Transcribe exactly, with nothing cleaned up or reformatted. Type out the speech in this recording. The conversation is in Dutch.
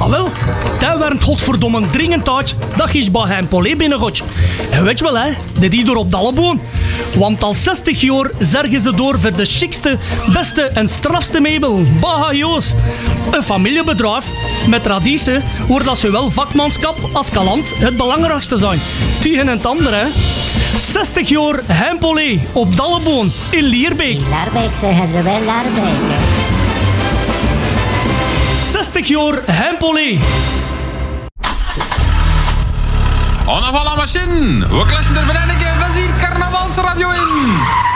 Ah wel, daar werd godverdomme dringend uit dat je bij hem Polé binnengooit. En weet je wel, hè, dat die door op Dalleboon. Want al zestig jaar zergen ze door voor de chicste, beste en strafste meubel. Baha Joos. Een familiebedrijf met traditie waar dat zowel vakmanschap als kalant het belangrijkste zijn. Tegen en het andere, hè. zestig jaar Hempolé op Dalleboon in Lierbeek. In Laarbeek zeggen ze wel Laarbeek. zestig jaar Hempolé. On a la machine. We kletsen er weer een keer. We zien Carnavalsradio in.